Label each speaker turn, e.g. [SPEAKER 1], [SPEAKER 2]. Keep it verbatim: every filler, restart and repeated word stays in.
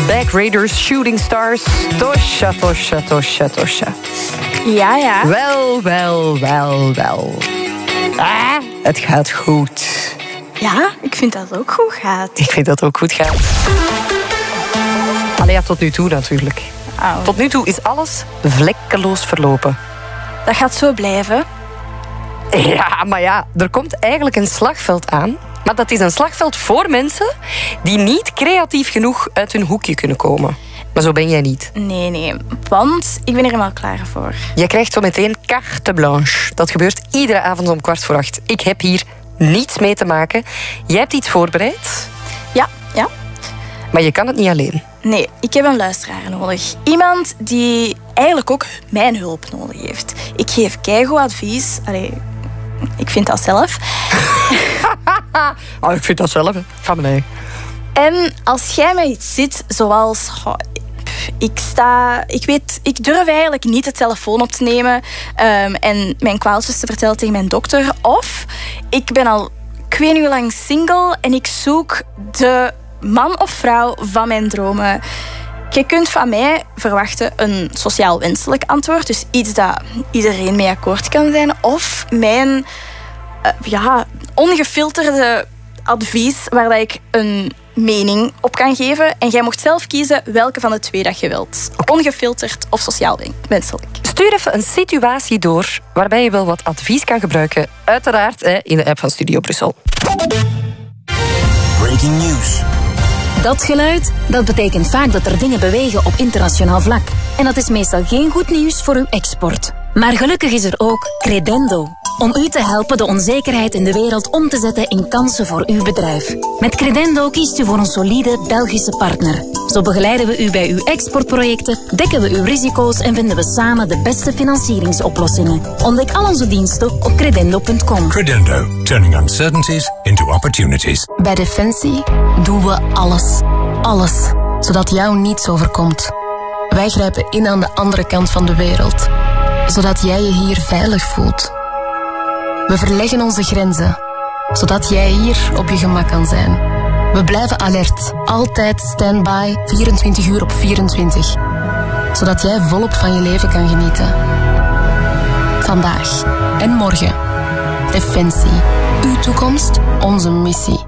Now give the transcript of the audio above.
[SPEAKER 1] Back Raiders, Shooting Stars. Tosha, tosha, tosha, tosha.
[SPEAKER 2] Ja, ja.
[SPEAKER 1] Wel, wel, wel, wel. Ah, het gaat goed.
[SPEAKER 2] Ja, ik vind dat het ook goed gaat.
[SPEAKER 1] Ik vind dat het ook goed gaat. Allee, ja, tot nu toe natuurlijk.
[SPEAKER 2] Oh.
[SPEAKER 1] Tot nu toe is alles vlekkeloos verlopen.
[SPEAKER 2] Dat gaat zo blijven.
[SPEAKER 1] Ja, maar ja, er komt eigenlijk een slagveld aan. Maar dat is een slagveld voor mensen die niet creatief genoeg uit hun hoekje kunnen komen. Maar zo ben jij niet.
[SPEAKER 2] Nee, nee. Want ik ben er helemaal klaar voor.
[SPEAKER 1] Je krijgt zo meteen carte blanche. Dat gebeurt iedere avond om kwart voor acht. Ik heb hier niets mee te maken. Jij hebt iets voorbereid.
[SPEAKER 2] Ja, ja.
[SPEAKER 1] Maar je kan het niet alleen.
[SPEAKER 2] Nee, ik heb een luisteraar nodig. Iemand die eigenlijk ook mijn hulp nodig heeft. Ik geef keigoed advies. Allee, ik vind dat zelf.
[SPEAKER 1] Oh, ik vind dat zelf. Van mij.
[SPEAKER 2] En als jij mij iets ziet, zoals... Oh, ik sta... Ik weet... Ik durf eigenlijk niet de telefoon op te nemen um, en mijn kwaaltjes te vertellen tegen mijn dokter. Of ik ben al ik weet niet hoe lang single en ik zoek de man of vrouw van mijn dromen. Je kunt van mij verwachten een sociaal wenselijk antwoord. Dus iets dat iedereen mee akkoord kan zijn. Of mijn uh, ja, ongefilterde advies waar dat ik een mening op kan geven. En jij mocht zelf kiezen welke van de twee dat je wilt. Ongefilterd of sociaal wenselijk.
[SPEAKER 1] Stuur even een situatie door waarbij je wel wat advies kan gebruiken. Uiteraard hè, in de app van Studio Brussel.
[SPEAKER 3] Breaking news.
[SPEAKER 4] Dat geluid, dat betekent vaak dat er dingen bewegen op internationaal vlak. En dat is meestal geen goed nieuws voor uw export. Maar gelukkig is er ook Credendo. Om u te helpen de onzekerheid in de wereld om te zetten in kansen voor uw bedrijf. Met Credendo kiest u voor een solide Belgische partner. Zo begeleiden we u bij uw exportprojecten, dekken we uw risico's en vinden we samen de beste financieringsoplossingen. Ontdek al onze diensten op credendo punt com.
[SPEAKER 3] Credendo, turning uncertainties into opportunities.
[SPEAKER 5] Bij Defensie doen we alles. Alles. Zodat jou niets overkomt. Wij grijpen in aan de andere kant van de wereld. Zodat jij je hier veilig voelt. We verleggen onze grenzen. Zodat jij hier op je gemak kan zijn. We blijven alert. Altijd standby. vierentwintig uur op vierentwintig. Zodat jij volop van je leven kan genieten. Vandaag en morgen. Defensie. Uw toekomst, onze missie.